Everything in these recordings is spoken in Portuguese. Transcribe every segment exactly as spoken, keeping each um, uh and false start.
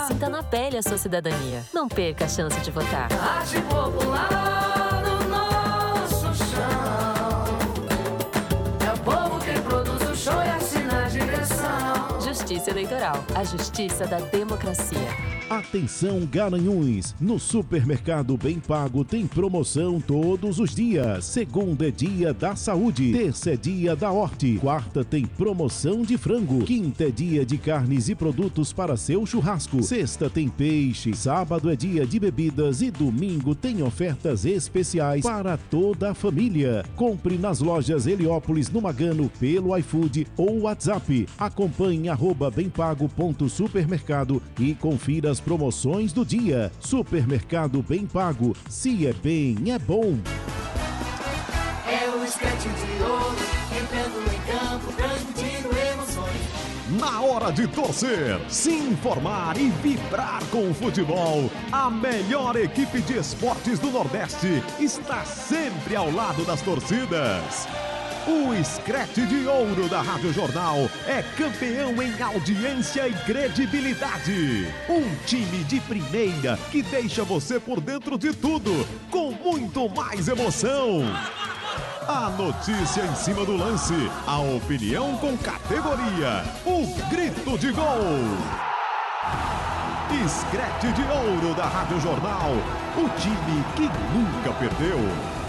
Sinta na pele a sua cidadania. Não perca a chance de votar. Arte popular no nosso chão. É o povo quem produz o show e assina a direção. Justiça Eleitoral, a justiça da democracia. Atenção Garanhuns, no Supermercado Bem Pago tem promoção todos os dias. Segunda é dia da saúde, terça é dia da horte, quarta tem promoção de frango, quinta é dia de carnes e produtos para seu churrasco, sexta tem peixe, sábado é dia de bebidas e domingo tem ofertas especiais para toda a família. Compre nas lojas Heliópolis no Magano pelo iFood ou WhatsApp. Acompanhe arroba bemapago ponto supermercado e confira as promoções do dia. Supermercado Bem Pago. Se é bem, é bom. É o Scratch de ouro, entrando em campo, transmitindo emoções. Na hora de torcer, se informar e vibrar com o futebol, a melhor equipe de esportes do Nordeste está sempre ao lado das torcidas. O Scratch de Ouro da Rádio Jornal é campeão em audiência e credibilidade. Um time de primeira que deixa você por dentro de tudo, com muito mais emoção. A notícia em cima do lance, a opinião com categoria, o grito de gol. Scratch de Ouro da Rádio Jornal, o time que nunca perdeu.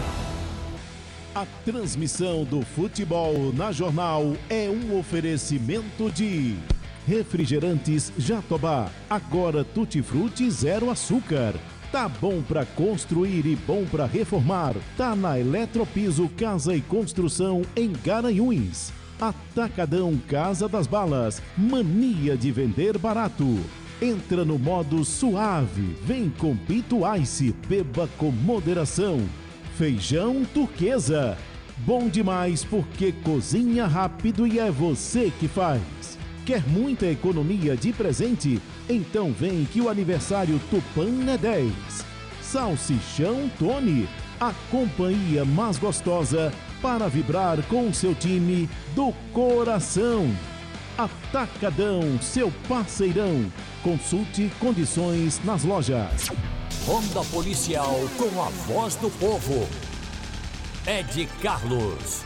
A transmissão do futebol na Jornal é um oferecimento de Refrigerantes Jatobá, agora tutti-frutti zero açúcar. Tá bom pra construir e bom pra reformar. Tá na Eletropiso Casa e Construção em Garanhuns. Atacadão Casa das Balas, mania de vender barato. Entra no modo suave, vem com Pito Ice, beba com moderação. Feijão Turquesa, bom demais porque cozinha rápido e é você que faz. Quer muita economia de presente? Então vem que o aniversário Tupã é dez. Salsichão Tony, a companhia mais gostosa para vibrar com o seu time do coração. Atacadão, seu parceirão. Consulte condições nas lojas. Ronda Policial com a voz do povo. Ed Carlos.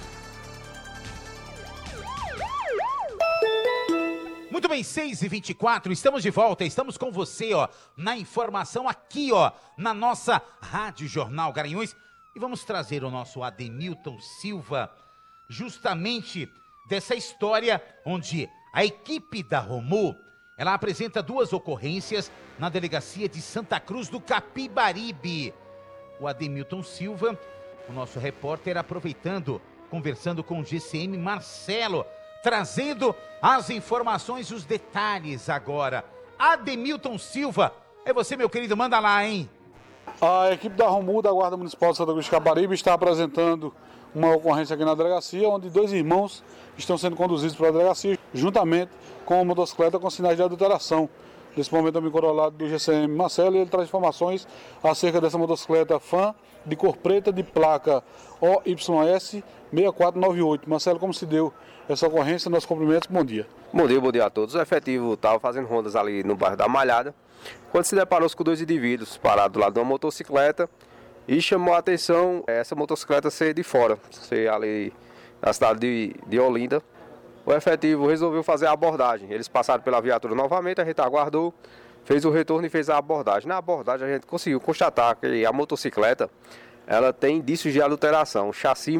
Muito bem, seis e vinte e quatro, estamos de volta, estamos com você, ó, na informação aqui, ó, na nossa Rádio Jornal Garanhuns. E vamos trazer o nosso Ademilton Silva, justamente dessa história onde a equipe da Romu, ela apresenta duas ocorrências na delegacia de Santa Cruz do Capibaribe. O Ademilton Silva, o nosso repórter, aproveitando, conversando com o G C M Marcelo, trazendo as informações e os detalhes agora. Ademilton Silva, é você, meu querido, manda lá, hein? A equipe da Romu, da Guarda Municipal de Santa Cruz do Capibaribe, está apresentando uma ocorrência aqui na delegacia, onde dois irmãos estão sendo conduzidos para a delegacia, juntamente com uma motocicleta com sinais de adulteração. Nesse momento eu me encontro ao lado do G C M Marcelo e ele traz informações acerca dessa motocicleta Fan de cor preta de placa O Y S seis quatro nove oito. Marcelo, como se deu essa ocorrência? Nossos cumprimentos, bom dia. Bom dia, bom dia a todos. O efetivo estava fazendo rondas ali no bairro da Malhada, quando se deparou com dois indivíduos parados do lado de uma motocicleta e chamou a atenção essa motocicleta ser de fora, ser ali na cidade de, de Olinda. O efetivo resolveu fazer a abordagem. Eles passaram pela viatura novamente, a gente aguardou, fez o retorno e fez a abordagem. Na abordagem a gente conseguiu constatar que a motocicleta ela tem indícios de adulteração, chassi